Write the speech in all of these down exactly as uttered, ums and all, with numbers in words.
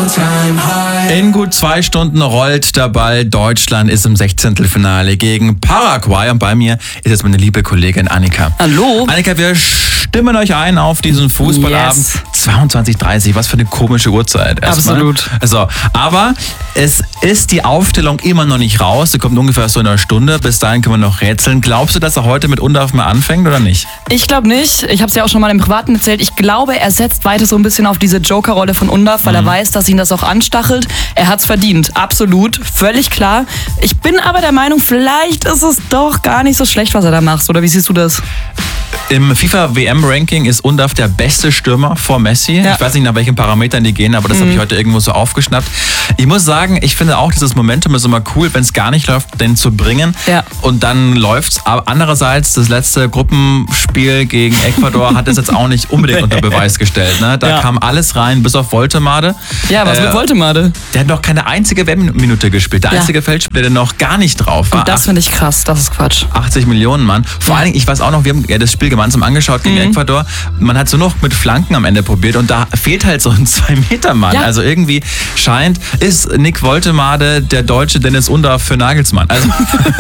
In gut zwei Stunden rollt der Ball. Deutschland ist im Sechzehntelfinale gegen Paraguay. Und bei mir ist jetzt meine liebe Kollegin Annika. Hallo. Annika, wir stimmen euch ein auf diesen Fußballabend. Yes. zweiundzwanzig Uhr dreißig, was für eine komische Uhrzeit. Erstmal. Absolut. Also, aber es ist die Aufstellung immer noch nicht raus. Sie kommt ungefähr so in einer Stunde. Bis dahin können wir noch rätseln. Glaubst du, dass er heute mit Undorf mal anfängt oder nicht? Ich glaube nicht. Ich habe es ja auch schon mal im Privaten erzählt. Ich glaube, er setzt weiter so ein bisschen auf diese Joker-Rolle von Undorf, weil mhm. er weiß, dass ihn das auch anstachelt. Er hat's verdient. Absolut. Völlig klar. Ich bin aber der Meinung, vielleicht ist es doch gar nicht so schlecht, was er da macht. Oder wie siehst du das? Im FIFA-W M-Ranking ist Undorf der beste Stürmer vor Messi. Ja. Ich weiß nicht, nach welchen Parametern die gehen, aber das mhm. habe ich heute irgendwo so aufgeschnappt. Ich muss sagen, ich finde auch, dieses Momentum ist immer cool, wenn es gar nicht läuft, den zu bringen. Ja. Und dann läuft's. Aber andererseits, das letzte Gruppenspiel gegen Ecuador hat es jetzt auch nicht unbedingt unter Beweis gestellt. Ne? Da ja. kam alles rein, bis auf Woltemade. Ja, was äh, mit Woltemade? Der hat noch keine einzige W M-Minute gespielt. Der ja. einzige Feldspieler, der noch gar nicht drauf war. Und das finde ich krass, das ist Quatsch. achtzig Millionen Mann. Vor ja. allen Dingen, ich weiß auch noch, wir haben ja das Spiel gemeinsam angeschaut gegen mhm. Ecuador. Man hat so noch mit Flanken am Ende probiert und da fehlt halt so ein zwei Meter Mann. Ja. Also irgendwie scheint, ist Nick Woltemade der deutsche Dennis Undorf für Nagelsmann. Also,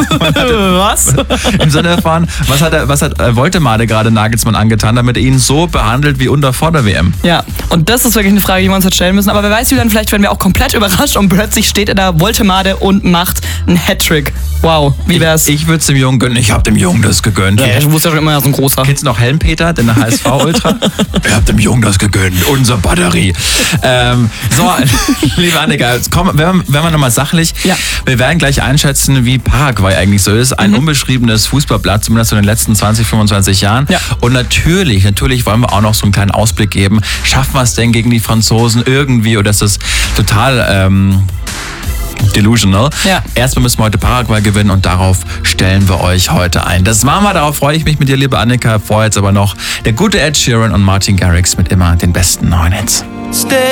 was? Im Sinne von, was hat, er, was hat Woltemade gerade Nagelsmann angetan, damit er ihn so behandelt wie Undorf vor der W M? Ja, und das ist wirklich eine Frage, die wir uns jetzt stellen müssen. Aber wer weiß, wie dann vielleicht werden wir auch komplett überrascht und plötzlich steht er da Woltemade und macht einen Hattrick. Wow, wie wär's? Ich, ich würde es dem Jungen gönnen. Ich habe dem Jungen das gegönnt. Ja, du wusstest ja schon immer so ein großer. Kennst du noch Helmpeter, den H S V-Ultra? Ich habe dem Jungen das gegönnt. Unser Batterie. ähm, so, liebe Annika, jetzt komm, werden wir, wir nochmal sachlich. Ja. Wir werden gleich einschätzen, wie Paraguay eigentlich so ist. Ein mhm. unbeschriebenes Fußballblatt, zumindest in den letzten zwanzig, fünfundzwanzig Jahren. Ja. Und natürlich, natürlich wollen wir auch noch so einen kleinen Ausblick geben. Schaffen wir es denn gegen die Franzosen irgendwie? Oder ist das total... Ähm, delusional. Ja. Erstmal müssen wir heute Paraguay gewinnen und darauf stellen wir euch heute ein. Das machen wir, darauf freue ich mich mit dir, liebe Annika. Vorher jetzt aber noch der gute Ed Sheeran und Martin Garrix mit immer den besten neuen Hits. Stay